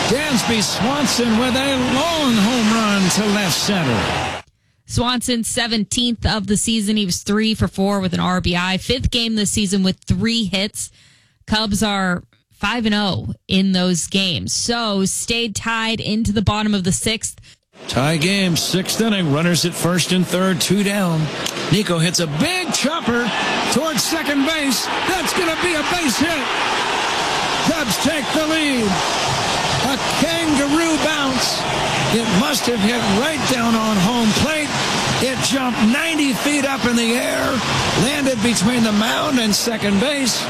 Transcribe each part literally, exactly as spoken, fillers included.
Dansby Swanson with a long home run to left center. Swanson, seventeenth of the season. He was three for four with an R B I. Fifth game this season with three hits. Cubs are five and oh in those games. So stayed tied into the bottom of the sixth. Tie game, sixth inning. Runners at first and third, two down. Nico hits a big chopper towards second base. That's going to be a base hit. Cubs take the lead. A kangaroo bounce. It must have hit right down on home plate. It jumped ninety feet up in the air, landed between the mound and second base.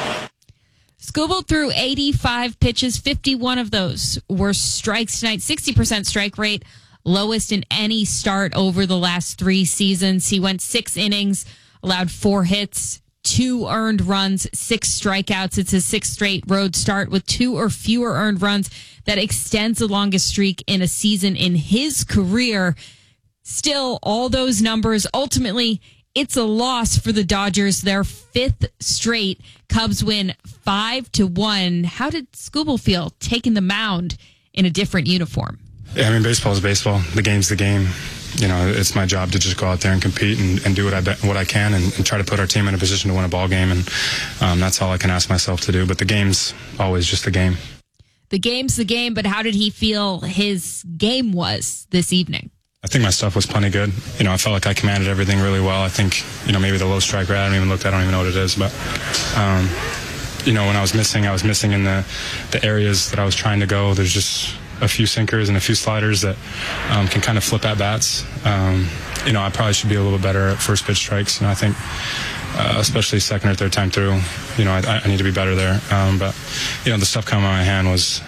Skubal threw eighty-five pitches. fifty-one of those were strikes tonight. sixty percent strike rate, lowest in any start over the last three seasons. He went six innings, allowed four hits, two earned runs, six strikeouts. It's his sixth straight road start with two or fewer earned runs. That extends the longest streak in a season in his career. Still, all those numbers, ultimately, it's a loss for the Dodgers. Their fifth straight. Cubs win five to one. How did Skubal feel taking the mound in a different uniform? Yeah, I mean, baseball is baseball. The game's the game. You know, it's my job to just go out there and compete and, and do what I be, what I can and, and try to put our team in a position to win a ball game. And um, that's all I can ask myself to do. But the game's always just the game. The game's the game, but how did he feel his game was this evening? I think my stuff was plenty good. You know, I felt like I commanded everything really well. I think, you know, maybe the low strike rate, I haven't even looked at, I don't even know what it is. But, um, you know, when I was missing, I was missing in the, the areas that I was trying to go. There's just a few sinkers and a few sliders that um, can kind of flip at bats. Um, you know, I probably should be a little bit better at first pitch strikes. And I think, uh, especially second or third time through, you know, I, I need to be better there. Um, but, you know, the stuff coming out of my hand was,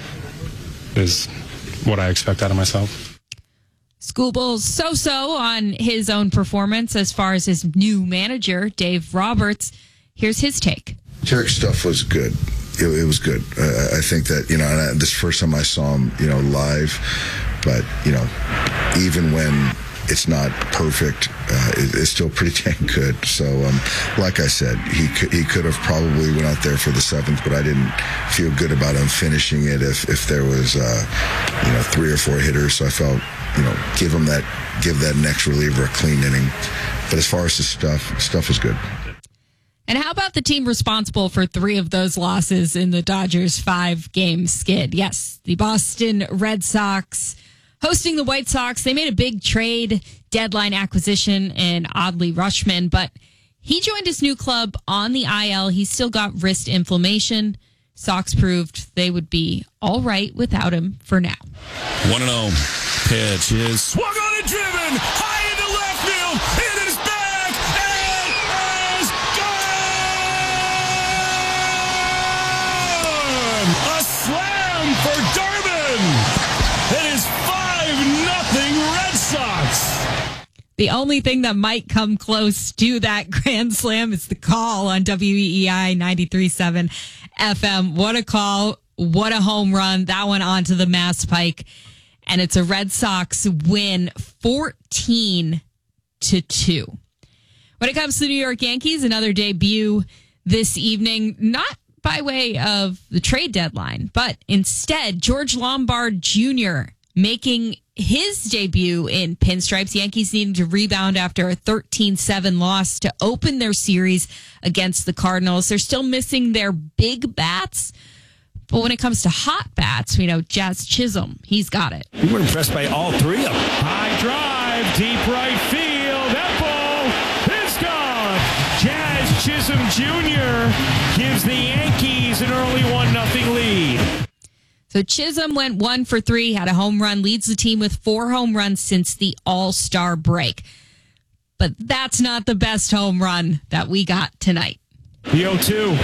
is what I expect out of myself. Skubal's so-so on his own performance as far as his new manager, Dave Roberts. Here's his take. Tarek's stuff was good. It, it was good. Uh, I think that, you know, and I, this is the first time I saw him, you know, live. But, you know, even when it's not perfect, uh, it, it's still pretty dang good. So, um, like I said, he could, he could have probably went out there for the seventh, but I didn't feel good about him finishing it if, if there was, uh, you know, three or four hitters. So I felt, you know, give him that, give that next reliever a clean inning. But as far as the stuff, stuff was good. And how about the team responsible for three of those losses in the Dodgers' five-game skid? Yes, the Boston Red Sox hosting the White Sox. They made a big trade deadline acquisition in Adley Rutschman, but he joined his new club on the I L. He's still got wrist inflammation. Sox proved they would be all right without him for now. one and oh. Pitch is swung on and driven high into left field. It is back. It is gone. A slam for Durbin. It is five nothing Red Sox. The only thing that might come close to that grand slam is the call on W E E I ninety-three point seven F M. What a call. What a home run. That one onto the Mass Pike. And it's a Red Sox win fourteen to two. When it comes to the New York Yankees, another debut this evening, not by way of the trade deadline, but instead George Lombard Junior making his debut in pinstripes. Yankees needing to rebound after a thirteen seven loss to open their series against the Cardinals. They're still missing their big bats. But when it comes to hot bats, we know Jazz Chisholm, he's got it. We were impressed by all three of them. High drive, deep right field. That ball is gone. Jazz Chisholm Junior gives the Yankees an early one nothing lead. So Chisholm went one for three, had a home run, leads the team with four home runs since the All-Star break. But that's not the best home run that we got tonight. The oh two.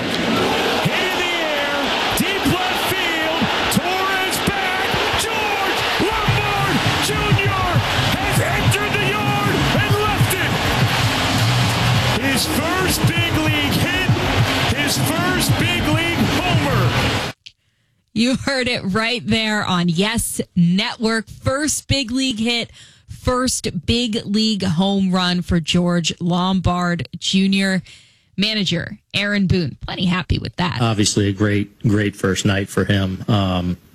First big league hit, his first big league homer. You heard it right there on Yes Network. First big league hit, first big league home run for George Lombard Junior Manager Aaron Boone, plenty happy with that. Obviously a great, great first night for him. Um,